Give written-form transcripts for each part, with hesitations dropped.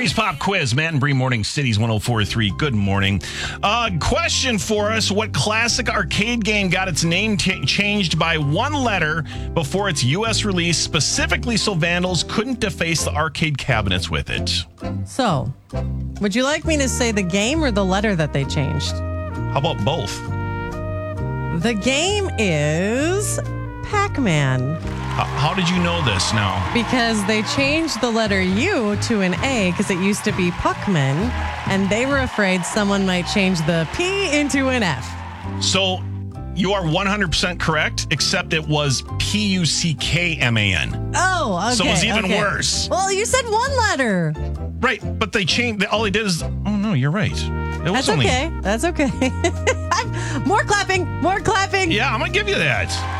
Breeze Pop Quiz, Matt and Bree Morning Cities 104.3. Good morning. Question for us. What classic arcade game got its name changed by one letter before its U.S. release, specifically so vandals couldn't deface the arcade cabinets with it? So, would you like me to say the game or the letter that they changed? How about both? The game is Pac-Man. How did you know this now? Because they changed the letter U to an A because it used to be Puckman, and they were afraid someone might change the P into an F. So you are 100% correct, except it was Puckman. Oh, okay. So it was even worse. Well, you said one letter. Right, but they changed. All they did is, oh no, you're right. That's okay. That's okay. More clapping. More clapping. Yeah, I'm going to give you that.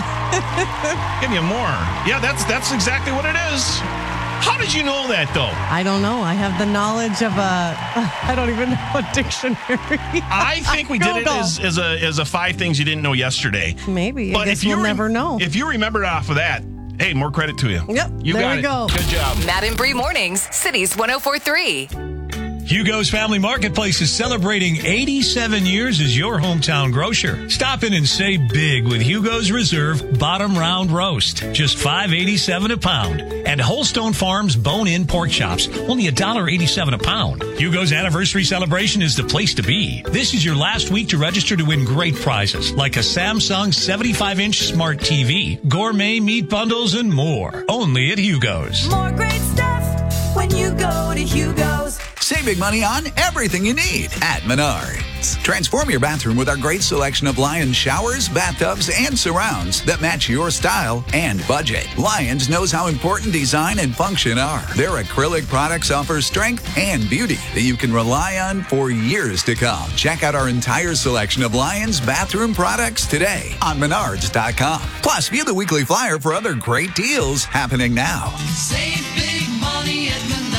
Give you more. Yeah, that's exactly what it is. How did you know that, though? I don't know. I have the knowledge of I don't even know a dictionary. I think we did it as a 5 things you didn't know yesterday. Maybe. But I guess we'll never know. If you remembered off of that, hey, more credit to you. Yep. You there got we it. go. Good job. Matt and Bree Mornings, Cities 104.3. Hugo's Family Marketplace is celebrating 87 years as your hometown grocer. Stop in and save big with Hugo's Reserve Bottom Round Roast, just $5.87 a pound. And Holstone Farms Bone-In Pork Chops, only $1.87 a pound. Hugo's anniversary celebration is the place to be. This is your last week to register to win great prizes, like a Samsung 75-inch smart TV, gourmet meat bundles, and more. Only at Hugo's. More great stuff when you go to Hugo's. Save big money on everything you need at Menards. Transform your bathroom with our great selection of Lions showers, bathtubs, and surrounds that match your style and budget. Lions knows how important design and function are. Their acrylic products offer strength and beauty that you can rely on for years to come. Check out our entire selection of Lions bathroom products today on Menards.com. Plus, view the weekly flyer for other great deals happening now. Save big money at Menards.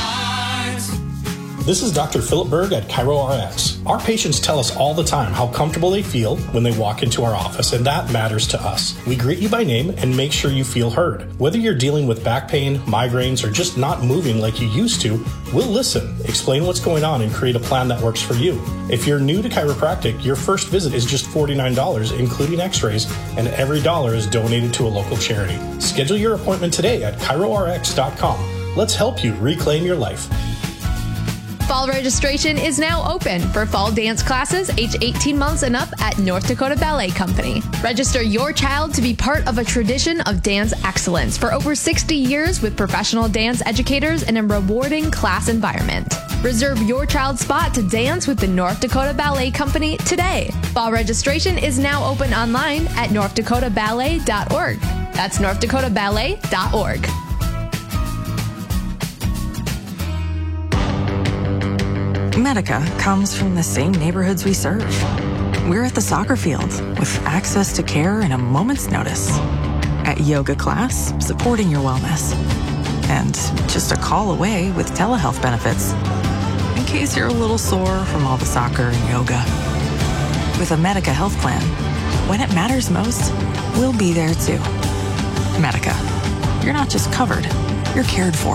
This is Dr. Philip Berg at ChiroRx. Our patients tell us all the time how comfortable they feel when they walk into our office, and that matters to us. We greet you by name and make sure you feel heard. Whether you're dealing with back pain, migraines, or just not moving like you used to, we'll listen, explain what's going on, and create a plan that works for you. If you're new to chiropractic, your first visit is just $49, including x-rays, and every dollar is donated to a local charity. Schedule your appointment today at ChiroRx.com. Let's help you reclaim your life. Fall registration is now open for fall dance classes age 18 months and up at North Dakota Ballet Company. Register your child to be part of a tradition of dance excellence for over 60 years with professional dance educators in a rewarding class environment. Reserve your child's spot to dance with the North Dakota Ballet Company today. Fall registration is now open online at northdakotaballet.org. That's northdakotaballet.org. Medica comes from the same neighborhoods we serve. We're at the soccer field with access to care in a moment's notice. At yoga class, supporting your wellness. And just a call away with telehealth benefits. In case you're a little sore from all the soccer and yoga. With a Medica health plan, when it matters most, we'll be there too. Medica. You're not just covered, you're cared for.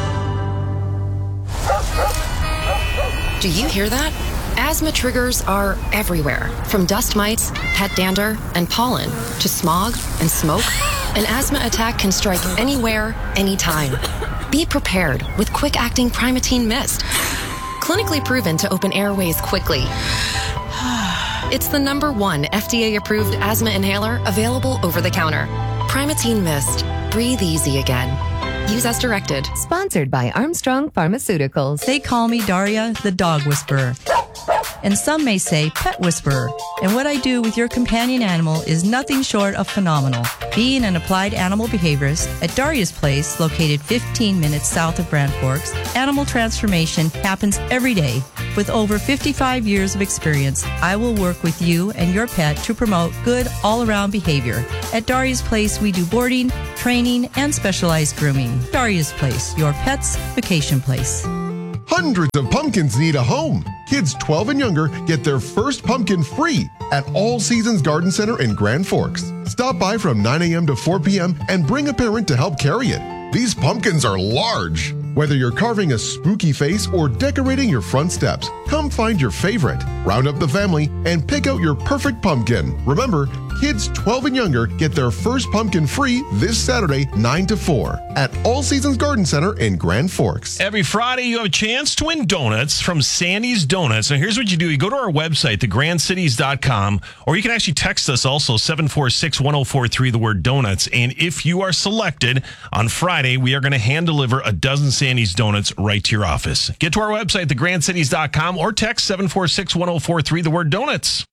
Do you hear that? Asthma triggers are everywhere, from dust mites, pet dander, and pollen, to smog and smoke. An asthma attack can strike anywhere, anytime. Be prepared with quick-acting Primatene Mist. Clinically proven to open airways quickly. It's the #1 FDA-approved asthma inhaler available over the counter. Primatene Mist. Breathe easy again. Use as directed. Sponsored by Armstrong Pharmaceuticals. They call me Daria, the dog whisperer. And some may say pet whisperer. And what I do with your companion animal is nothing short of phenomenal. Being an applied animal behaviorist at Daria's Place, located 15 minutes south of Grand Forks, animal transformation happens every day. With over 55 years of experience, I will work with you and your pet to promote good all-around behavior. At Daria's Place, we do boarding, training, and specialized grooming. Daria's Place, your pet's vacation place. Hundreds of pumpkins need a home. Kids 12 and younger get their first pumpkin free at All Seasons Garden Center in Grand Forks. Stop by from 9 a.m. to 4 p.m. and bring a parent to help carry it. These pumpkins are large. Whether you're carving a spooky face or decorating your front steps, come find your favorite, round up the family, and pick out your perfect pumpkin. Remember, kids 12 and younger get their first pumpkin free this Saturday, 9 to 4 at All Seasons Garden Center in Grand Forks. Every Friday, you have a chance to win donuts from Sandy's Donuts. And here's what you do. You go to our website, thegrandcities.com, or you can actually text us also, 746-1043, the word donuts. And if you are selected on Friday, we are going to hand deliver a dozen Sandy's Donuts right to your office. Get to our website, thegrandcities.com, or text 746-1043, the word donuts.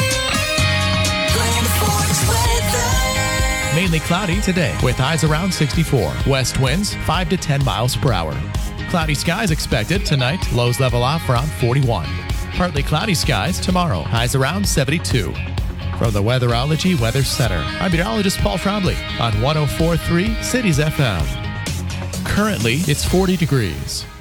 Mainly cloudy today with highs around 64. West winds 5 to 10 miles per hour. Cloudy skies expected tonight. Lows level off around 41. Partly cloudy skies tomorrow. Highs around 72. From the Weatherology Weather Center, I'm meteorologist Paul Trombley on 104.3 Cities FM. Currently, it's 40 degrees.